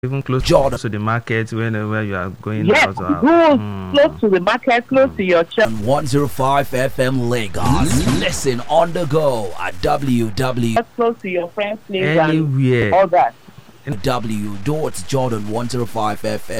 even close Jordan. to the market whenever you are going Yes, out. go close to the market, close to your church. 105 FM Lagos. Listen on the go at www. Close to your friend's place Anywhere. and all that. W.Jordan 105 FM.